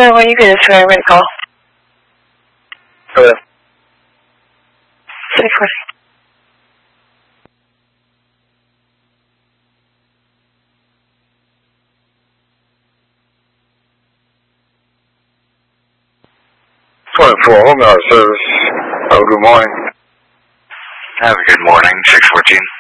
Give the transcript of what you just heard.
7 when you get this way, ready call. Hello. 640. Home hour service. Oh, good morning. Have a good morning, 614.